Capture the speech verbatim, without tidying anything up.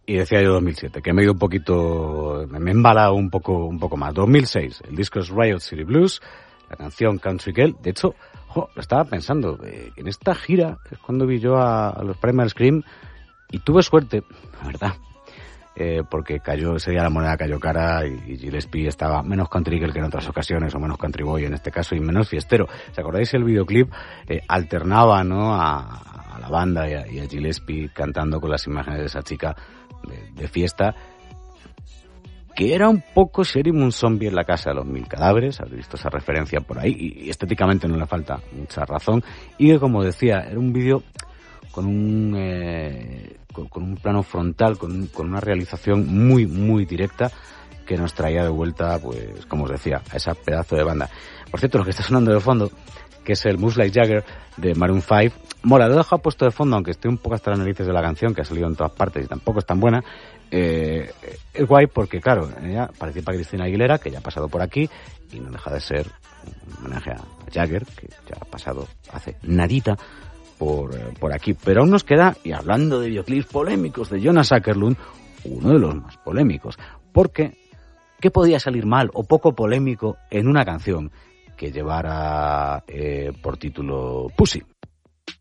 Y decía yo dos mil siete, que me he ido un poquito, me he embalado un poco, un poco más. dos mil seis, el disco es Riot City Blues, la canción Country Girl. De hecho, jo, lo estaba pensando, eh, en esta gira es cuando vi yo a, a los Primal Scream y tuve suerte, la verdad, eh, porque cayó, ese día la moneda cayó cara y, y Gillespie estaba menos country girl que en otras ocasiones, o menos country boy en este caso, y menos fiestero. ¿Os acordáis el videoclip? Eh, alternaba, ¿no?, a, a la banda y a, y a Gillespie cantando con las imágenes de esa chica de, de fiesta, que era un poco Sherry Moon Zombie en la casa de los mil cadáveres. Habéis visto esa referencia por ahí, y, y estéticamente no le falta mucha razón, y que, como decía, era un vídeo con un eh, con, con un plano frontal, con, con una realización muy, muy directa, que nos traía de vuelta, pues, como os decía, a esa pedazo de banda. Por cierto, lo que está sonando de fondo, que es el Moves Like Jagger de Maroon cinco, mola, lo he dejado puesto de fondo, aunque estoy un poco hasta las narices de la canción, que ha salido en todas partes y tampoco es tan buena. Eh, es guay porque, claro, ella participa Cristina Aguilera, que ya ha pasado por aquí, y no deja de ser un homenaje a Jagger, que ya ha pasado hace nadita por, eh, por aquí. Pero aún nos queda, y hablando de videoclips polémicos de Jonas Åkerlund, uno de los más polémicos, porque ¿qué podía salir mal o poco polémico en una canción que llevara eh, por título Pussy?